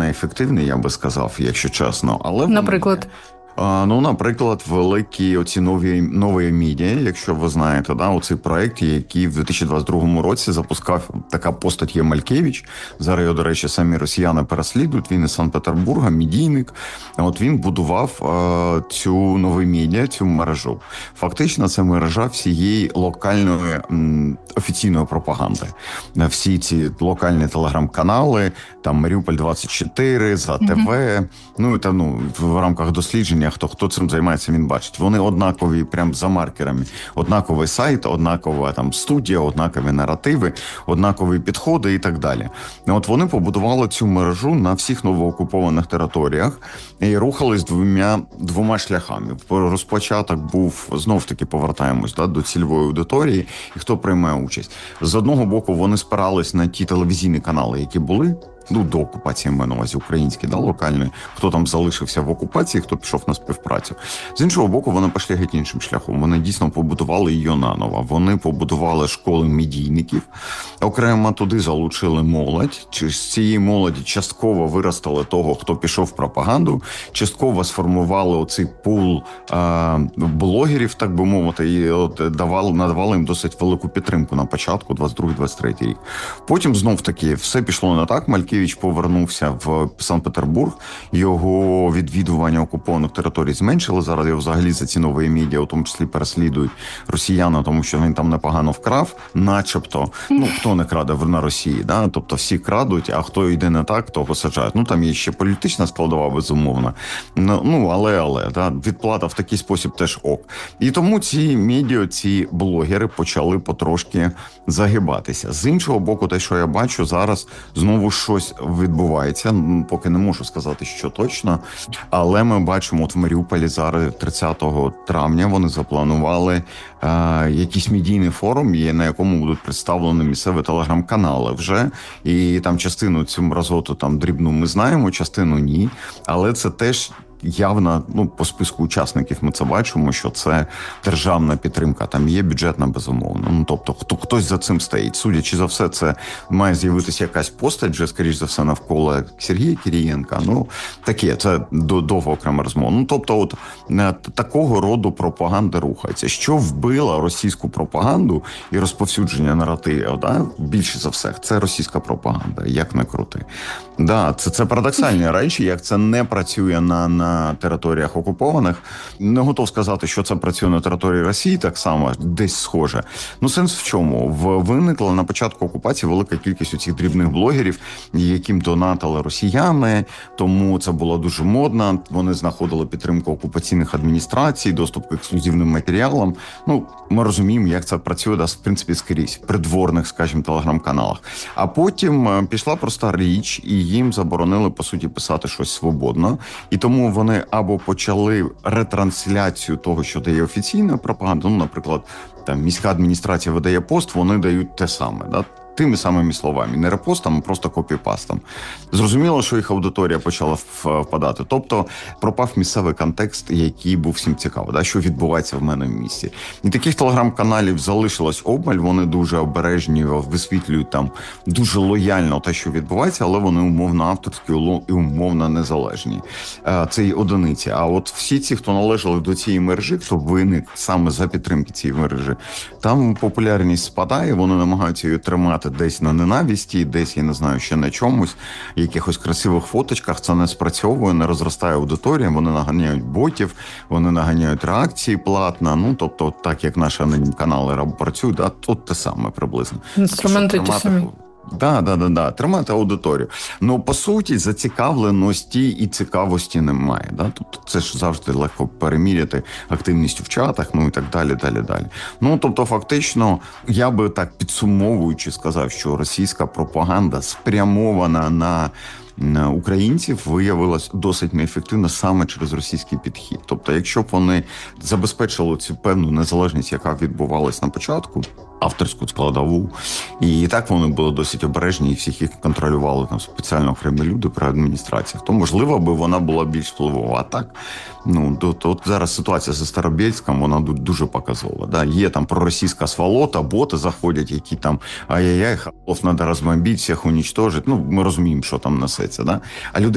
неефективний, я би сказав, якщо чесно. Але наприклад? Наприклад, великі оці нові медіа, якщо ви знаєте, оцей проект, який в 2022 році запускав така постать є Малькевич. Зараз його, до речі, самі росіяни переслідують. Він із Санкт-Петербурга, медійник. От він будував цю нові медіа, цю мережу. Фактично, це мережа всієї локальної офіційної пропаганди. Всі ці локальні телеграм-канали, там Маріуполь 24, ЗА ТВ, в рамках дослідження, хто цим займається, він бачить. Вони однакові прям за маркерами. Однаковий сайт, однакова там студія, однакові наративи, однакові підходи і так далі. От вони побудували цю мережу на всіх новоокупованих територіях і рухались двома шляхами. Розпочаток був, знов-таки повертаємось до цільової аудиторії, і хто приймає участь. З одного боку, вони спирались на ті телевізійні канали, які були, до окупації, маю на увазі, українські, локальні, хто там залишився в окупації, хто пішов на співпрацю. З іншого боку, вони пішли геть іншим шляхом. Вони дійсно побудували її наново. Вони побудували школи медійників, окремо туди залучили молодь. З цієї молоді частково виростили того, хто пішов в пропаганду, частково сформували оцей пул блогерів, так би мовити, і надавали їм досить велику підтримку на початку, 22-23 рік. Потім знов-таки все пішло не так. Малькевич повернувся в Санкт-Петербург, його відвідування окупованих територій зменшили. Зараз його взагалі за ці нові медіа, в тому числі переслідують росіяни, тому що він там непогано вкрав, начебто. Хто не краде на Росії, тобто всі крадуть, а хто йде не так, того саджають. Там є ще політична складова, безумовно. Але, відплата в такий спосіб теж ок. І тому ці медіа, ці блогери почали потрошки загибатися. З іншого боку, те, що я бачу зараз, знову щось відбувається, поки не можу сказати, що точно, але ми бачимо, от в Маріуполі зараз 30 травня вони запланували якийсь медійний форум, на якому будуть представлені місцеві телеграм-канали вже, і там частину цю мразоту там дрібну ми знаємо, частину ні, але це теж явно, по списку учасників ми це бачимо, що це державна підтримка, там є бюджетна, безумовно. Тобто, хтось за цим стоїть. Судячи за все, це має з'явитися якась постать, вже, скоріш за все, навколо Сергія Кирієнка. Таке, це довго окрема розмова. Тобто, такого роду пропаганда рухається. Що вбило російську пропаганду і розповсюдження наративів, більше за все, це російська пропаганда, як не крути. Це парадоксальні речі, як це не працює на територіях окупованих. Не готов сказати, що це працює на території Росії так само, десь схоже. Сенс в чому? Виникла на початку окупації велика кількість оцих дрібних блогерів, яким донатили росіяни, тому це було дуже модно. Вони знаходили підтримку окупаційних адміністрацій, доступ к ексклюзивним матеріалам. Ми розуміємо, як це працює, в принципі, скрізь, придворних, скажімо, телеграм-каналах. А потім пішла проста річ, і їм заборонили, по суті, писати щось свободно. І тому вони або почали ретрансляцію того, що дає офіційна пропаганда, наприклад, там міська адміністрація видає пост, вони дають те саме, тими самими словами, не репостом, а просто копі-пастом. Зрозуміло, що їх аудиторія почала впадати. Тобто пропав місцевий контекст, який був всім цікавий, що відбувається в мене в місті. І таких телеграм-каналів залишилось обмаль, вони дуже обережні, висвітлюють там дуже лояльно те, що відбувається, але вони умовно авторські і умовно незалежні. Це і одиниці. А от всі ці, хто належали до цієї мережі, хто виник саме за підтримки цієї мережі, там популярність спадає, вони намагаються її тримати десь на ненависті, десь, я не знаю, ще на чомусь, якихось красивих фоточках, це не спрацьовує, не розростає аудиторія, вони наганяють ботів, вони наганяють реакції платно, тобто так, як наші канали працюють, тут те саме приблизно. Інструменти ті самі. Тримати аудиторію. По суті, зацікавленості і цікавості немає. Тобто це ж завжди легко переміряти активністю в чатах, і так далі. Тобто, фактично, я би так підсумовуючи сказав, що російська пропаганда спрямована на українців виявилась досить неефективно саме через російський підхід. Тобто, якщо б вони забезпечили цю певну незалежність, яка відбувалась на початку, авторську складову, і так вони були досить обережні, і всіх їх контролювали там спеціально окремі люди при адміністраціях, то, можливо, би вона була більш впливова. А так, от зараз ситуація зі Старобєльськом, вона дуже показова. Є там проросійська сволота, боти заходять, які там ай-яй-яй, Харков треба розбомбити, всіх уничтожити. Ми розуміємо, що там несеться. А люди